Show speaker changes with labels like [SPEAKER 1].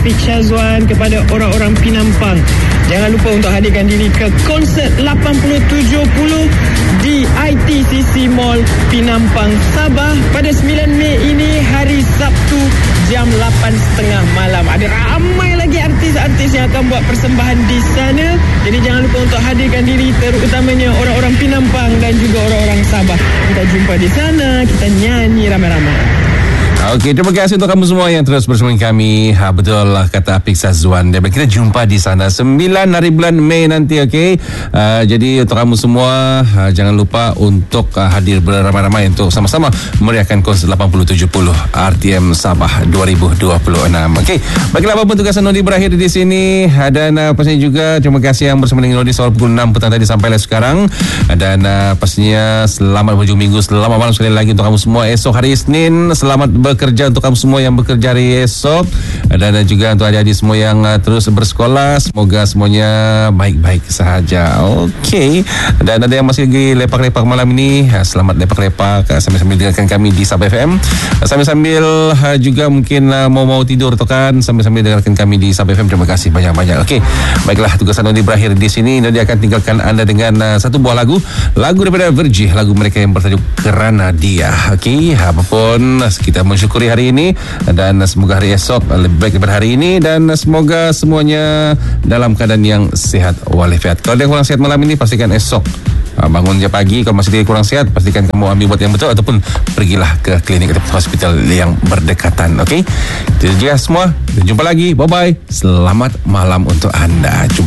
[SPEAKER 1] Afiq Syazwan, kepada orang-orang Pinampang, jangan lupa untuk hadirkan diri ke konsert 8070 di ITCC Mall Pinampang, Sabah pada 9 Mei ini, hari Sabtu jam 8.30 malam. Ada ramai lagi artis-artis yang akan buat persembahan di sana. Jadi jangan lupa untuk hadirkan diri, terutamanya orang-orang Pinampang dan juga orang-orang Sabah. Kita jumpa di sana, kita nyanyi ramai-ramai.
[SPEAKER 2] Okey, terima kasih untuk kamu semua yang terus bersama kami. Betul lah kata Afiq Syazwan. Kita jumpa di sana 9 hari bulan Mei nanti, okey. Jadi untuk kamu semua jangan lupa untuk hadir beramai-ramai untuk sama-sama meriahkan konsert 8070 RTM Sabah 2026. Okey. Baiklah, apapun tugasan Nodi berakhir di sini, dan pastinya juga terima kasih yang bersama dengan Nodi soal pukul 6 petang tadi sampai sekarang, dan pastinya selamat berhujung minggu, selamat malam sekali lagi untuk kamu semua. Esok hari Isnin, selamat bekerja untuk kamu semua yang bekerja hari esok, dan juga untuk adik-adik semua yang terus bersekolah, semoga semuanya baik-baik sahaja. Okey, dan ada yang masih lagi lepak-lepak malam ini, selamat lepak-lepak sambil-sambil dengarkan kami di Sabah FM, sambil-sambil juga mungkin mau tidur tu kan, sambil-sambil dengarkan kami di Sabah FM. Terima kasih banyak-banyak. Okey, baiklah, tugasan Nodi berakhir di sini. Nodi akan tinggalkan anda dengan satu buah lagu daripada Virgih, lagu mereka yang bertajuk Kerana Dia. Okey, apapun kita mensyukuri hari ini, dan semoga hari esok lebih baik daripada hari ini, dan semoga semuanya dalam keadaan yang sihat walafiat. Kalau ada yang kurang sihat malam ini, pastikan esok bangun je pagi. Kalau masih kurang sihat, pastikan kamu ambil buat yang betul, ataupun pergilah ke klinik atau hospital yang berdekatan. Okey, itu je semua. Jumpa lagi, bye bye, selamat malam untuk anda.